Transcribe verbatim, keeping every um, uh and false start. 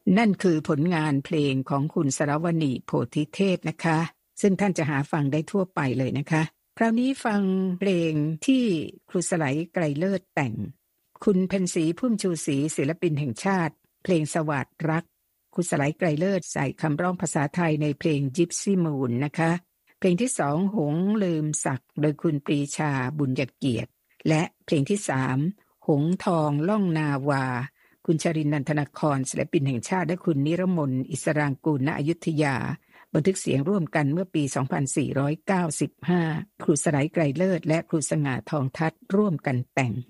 นั่นคือผลงานเพลงของคุณสรวณีโพธิเทศนะคะซึ่งท่านจะหาฟังได้ทั่วไปเลยนะคะคราวนี้ฟังเพลงที่ครูสไลไกรเลิศแต่งคุณเพ็ญศรีพุ่มชูศรีศิลปินแห่งชาติเพลงสวัสดิ์รักครูสไลไกรเลิศใส่คำร้องภาษาไทยในเพลงจิปซี่มูนนะคะเพลงที่สองหงลืมศักดิ์โดยคุณปรีชาบุญเกียรติและเพลงที่สามหงทองล่องนาวาคุณชรินทร์นันทนครศิลปินแห่งชาติและคุณนิรมนอิสรางกูลณอยุธยาบันทึกเสียงร่วมกันเมื่อปี สองพันสี่ร้อยเก้าสิบห้า ครูสไลไกรเลิศและครูสง่าทองทัศน์ร่วมกันแต่ง